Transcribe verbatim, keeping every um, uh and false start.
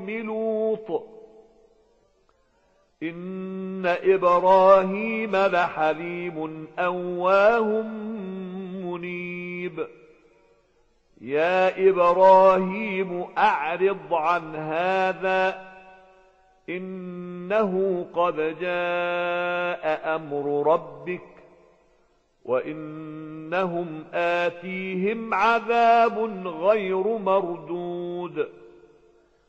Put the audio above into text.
لوط إن إبراهيم لحليم أواه منيب يا إبراهيم أعرض عن هذا إنه قد جاء أمر ربك وإنهم آتيهم عذاب غير مردود